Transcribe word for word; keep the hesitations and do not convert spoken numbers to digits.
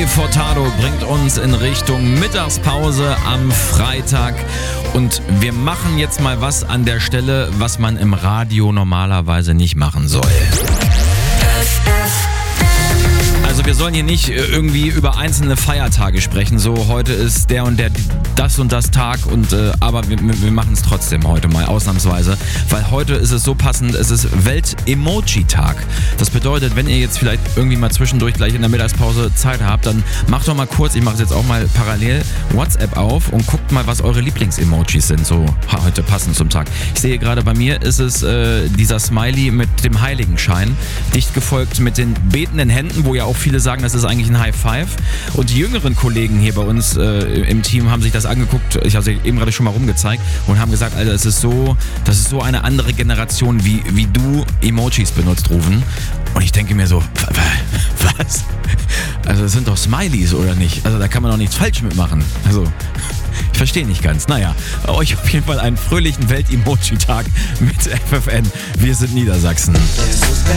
Nelly Furtado bringt uns in Richtung Mittagspause am Freitag. Und wir machen jetzt mal was an der Stelle, was man im Radio normalerweise nicht machen soll. Also wir sollen hier nicht irgendwie über einzelne Feiertage sprechen, so heute ist der und der das und das Tag, und äh, aber wir, wir machen es trotzdem heute mal ausnahmsweise, weil heute ist es so passend, es ist Welt-Emoji-Tag. Das bedeutet, wenn ihr jetzt vielleicht irgendwie mal zwischendurch gleich in der Mittagspause Zeit habt, dann macht doch mal kurz, ich mache es jetzt auch mal parallel, WhatsApp auf und guckt mal, was eure Lieblings-Emojis sind, so heute passend zum Tag. Ich sehe gerade, bei mir ist es äh, dieser Smiley mit dem Heiligenschein, dicht gefolgt mit den betenden Händen, wo ja auch viele sagen, das ist eigentlich ein High Five. Und die jüngeren Kollegen hier bei uns äh, im Team haben sich das angeguckt, ich habe sie eben gerade schon mal rumgezeigt, und haben gesagt, Alter, es ist so, das ist so eine andere Generation, wie, wie du Emojis benutzt, Rufen. Und ich denke mir so, was? Also das sind doch Smileys, oder nicht? Also da kann man doch nichts falsch mitmachen. Also ich verstehe nicht ganz. Naja, euch auf jeden Fall einen fröhlichen Welt-Emoji-Tag mit F F N. Wir sind Niedersachsen.